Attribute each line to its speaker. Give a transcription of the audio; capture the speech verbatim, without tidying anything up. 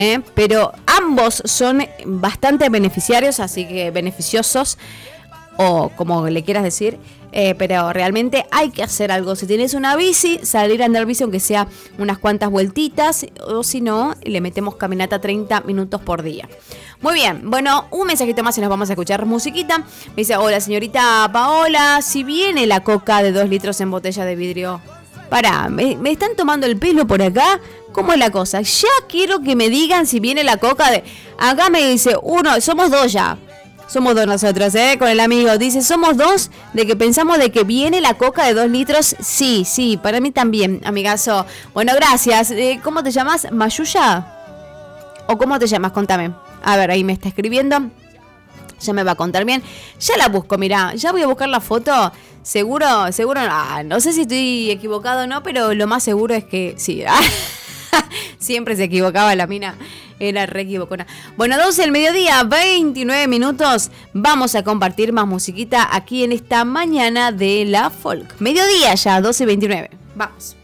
Speaker 1: ¿eh? Pero ambos son bastante beneficiarios, así que beneficiosos, o como le quieras decir, eh, pero realmente hay que hacer algo. Si tienes una bici, salir a andar bici aunque sea unas cuantas vueltitas, o si no, le metemos caminata treinta minutos por día. Muy bien, bueno, un mensajito más y nos vamos a escuchar musiquita. Me dice, hola señorita Paola, si viene la coca de dos litros en botella de vidrio. Pará, ¿me, me están tomando el pelo por acá? ¿Cómo es la cosa? Ya quiero que me digan si viene la coca de... Acá me dice, uno, somos dos ya. Somos dos nosotros, ¿eh? Con el amigo. Dice, somos dos de que pensamos de que viene la coca de dos litros. Sí, sí, para mí también, amigazo. Bueno, gracias. Eh, ¿Cómo te llamas? ¿Mayuya? ¿O cómo te llamas? Contame. A ver, ahí me está escribiendo. Ya me va a contar bien. Ya la busco, mirá. Ya voy a buscar la foto. Seguro, seguro. Ah, no sé si estoy equivocado o no, pero lo más seguro es que sí. Siempre se equivocaba la mina. Era re equivocona. Bueno, doce del mediodía, veintinueve minutos. Vamos a compartir más musiquita aquí en esta mañana de la folk. Mediodía ya, doce y veintinueve. Vamos.